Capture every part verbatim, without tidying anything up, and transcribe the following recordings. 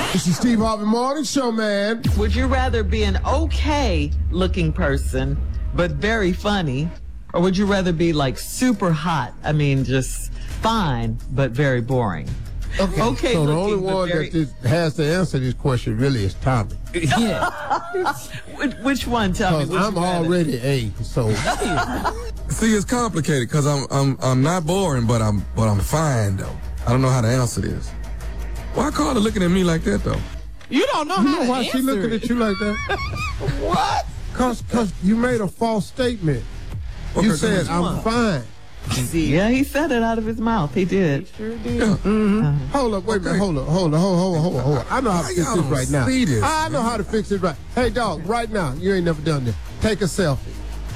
This is Steve Harvey Morning Show, man. Would you rather be an okay-looking person, but very funny, or would you rather be like super hot? I mean, just fine, but very boring. Okay, okay so the looking, only one very... that this, has to answer this question really is Tommy. Yeah. which, which one? Tell me. I'm already A. So see, it's complicated because I'm I'm I'm not boring, but I'm but I'm fine though. I don't know how to answer this. Why Carla looking at me like that though? You don't know you how know to why answer she looking it. at you like that? What? Cause cause you made a false statement. Okay, you said so I'm fine. Yeah, he said it out of his mouth. He did. He sure did. Yeah. Mm-hmm. Uh-huh. Hold up, wait Okay. a minute, hold up, hold up, hold up, hold up, hold up, hold up. I know how to Why fix y'all this don't right now. see this, I know man? how to fix it right. Hey, dog, right now, you ain't never done this. Take a selfie.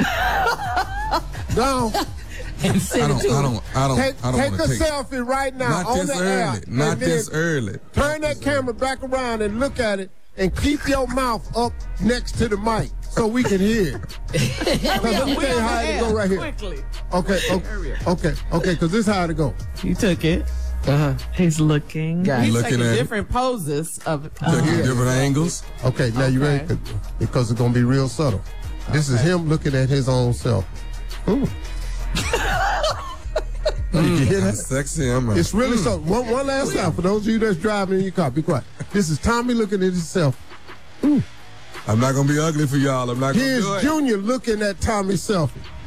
Down. And I send it don't to I him. don't I don't Take, I don't take want a to take selfie right now not on this the early. air. Not and this then early. Turn that camera back around and look at it and keep your mouth up next to the mic so we can hear it. Let me tell you how it go right here. Quickly. Okay, okay, okay, okay, because this is how it go. You took it. Uh-huh. He's looking. He's looking taking at it. different poses of. Taking Uh, different angles. Okay, now you ready? Okay. Because it's going to be real subtle. This is him looking at his own self. Ooh. Did you hear that? That's sexy. I'm a, It's really so. One, one last time for those of you that's driving in your car, be quiet. This is Tommy looking at himself. I'm not gonna be ugly for y'all. I'm not gonna Here's do it. Junior looking at Tommy's selfie.